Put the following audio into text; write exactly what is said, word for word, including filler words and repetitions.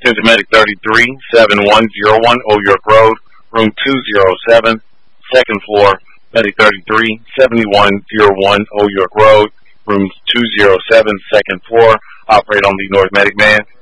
Speaking to Medic thirty-three, seven one zero one, Old York Road, room two oh seven, second floor. Medic thirty-three, seven one zero one, Old York Road, room two oh seven, second floor. Operate on the North Medic Man.